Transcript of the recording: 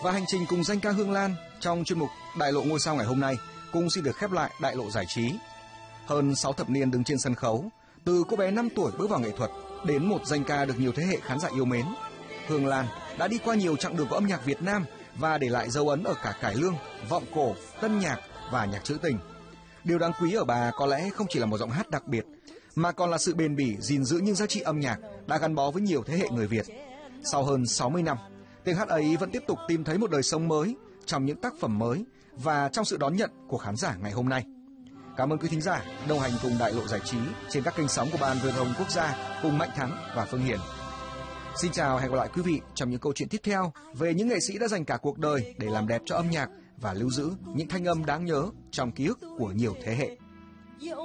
Và hành trình cùng danh ca Hương Lan trong chuyên mục Đại lộ ngôi sao ngày hôm nay cũng xin được khép lại Đại lộ giải trí. Hơn 6 thập niên đứng trên sân khấu, từ cô bé 5 tuổi bước vào nghệ thuật đến một danh ca được nhiều thế hệ khán giả yêu mến, Hương Lan đã đi qua nhiều chặng đường của âm nhạc Việt Nam và để lại dấu ấn ở cả cải lương, vọng cổ, tân nhạc và nhạc trữ tình. Điều đáng quý ở bà có lẽ không chỉ là một giọng hát đặc biệt, mà còn là sự bền bỉ gìn giữ những giá trị âm nhạc đã gắn bó với nhiều thế hệ người Việt. Sau hơn 60 năm, tiếng hát ấy vẫn tiếp tục tìm thấy một đời sống mới trong những tác phẩm mới và trong sự đón nhận của khán giả ngày hôm nay. Cảm ơn quý thính giả đồng hành cùng Đại lộ giải trí trên các kênh sóng của Ban Truyền thông Quốc gia cùng Mạnh Thắng và Phương Hiền. Xin chào, hẹn gặp lại quý vị trong những câu chuyện tiếp theo về những nghệ sĩ đã dành cả cuộc đời để làm đẹp cho âm nhạc và lưu giữ những thanh âm đáng nhớ trong ký ức của nhiều thế hệ.